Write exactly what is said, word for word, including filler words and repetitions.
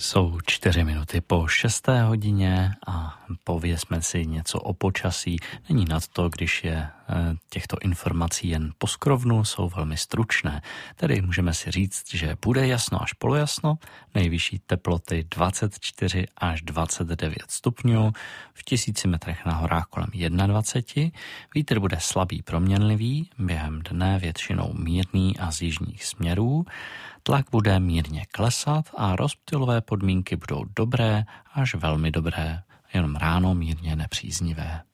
Jsou čtyři minuty po šesté hodině a pověsme si něco o počasí. Není nad to, když je těchto informací jen poskrovnu, jsou velmi stručné. Tedy můžeme si říct, že bude jasno až polojasno, nejvyšší teploty dvacet čtyři až dvacet devět stupňů, v tisíci metrech na horách kolem dvacet jedna, vítr bude slabý proměnlivý, během dne většinou mírný a z jižních směrů, tlak bude mírně klesat a rozptylové podmínky budou dobré až velmi dobré, jenom ráno mírně nepříznivé.